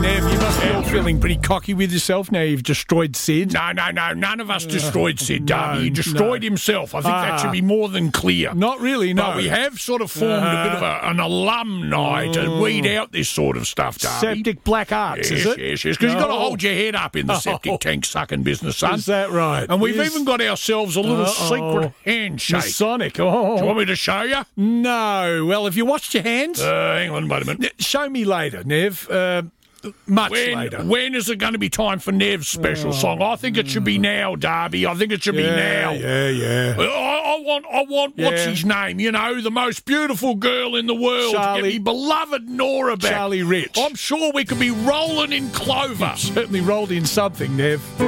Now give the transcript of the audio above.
Nev, you must be all feeling pretty cocky with yourself now you've destroyed Sid. No, none of us destroyed Sid, Darby. He destroyed himself. I think that should be more than clear. Not really, no. But we have sort of formed a bit of an alumni to weed out this sort of stuff, Darby. Septic black arts, is it? Yes, because you've got to hold your head up in the septic tank sucking business, son. Is that right? And we've Yes. even got ourselves a little secret handshake. Masonic. Do you want me to show you? No. Well, have you washed your hands? Hang on, wait a minute. Show me later, Nev. Much later. When is it going to be time for Nev's special song? I think it should be now, Darby. I think it should be now. Yeah. I want what's his name? You know, the most beautiful girl in the world. Charlie. To get me beloved Nora back. Charlie Rich. I'm sure we could be rolling in clover. Certainly rolled in something, Nev.